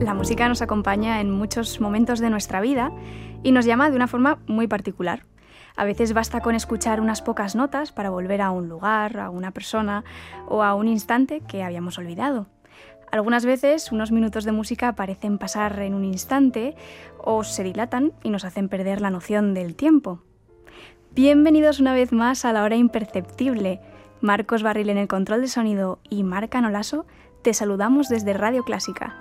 La música nos acompaña en muchos momentos de nuestra vida y nos llama de una forma muy particular. A veces basta con escuchar unas pocas notas para volver a un lugar, a una persona o a un instante que habíamos olvidado. Algunas veces unos minutos de música parecen pasar en un instante o se dilatan y nos hacen perder la noción del tiempo. Bienvenidos una vez más a La Hora Imperceptible. Marcos Barril en el control de sonido y Marc Anolaso te saludamos desde Radio Clásica.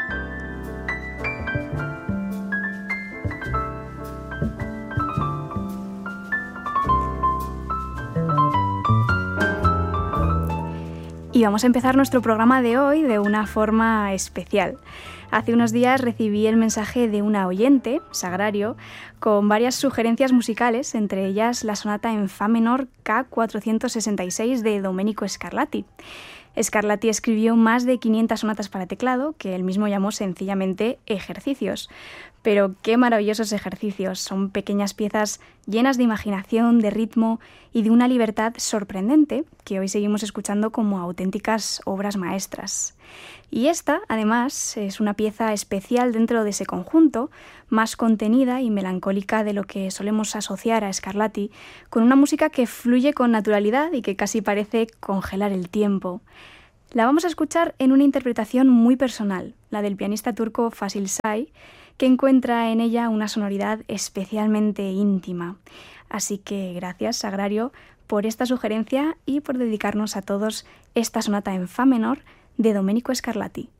Y vamos a empezar nuestro programa de hoy de una forma especial. Hace unos días recibí el mensaje de una oyente, Sagrario, con varias sugerencias musicales, entre ellas la sonata en Fa menor K466 de Domenico Scarlatti. Scarlatti escribió más de 500 sonatas para teclado, que él mismo llamó sencillamente ejercicios. Pero qué maravillosos ejercicios, son pequeñas piezas llenas de imaginación, de ritmo y de una libertad sorprendente que hoy seguimos escuchando como auténticas obras maestras. Y esta, además, es una pieza especial dentro de ese conjunto, más contenida y melancólica de lo que solemos asociar a Scarlatti, con una música que fluye con naturalidad y que casi parece congelar el tiempo. La vamos a escuchar en una interpretación muy personal, la del pianista turco Fasil Say, que encuentra en ella una sonoridad especialmente íntima. Así que gracias, Sagrario, por esta sugerencia y por dedicarnos a todos esta sonata en Fa menor de Domenico Scarlatti.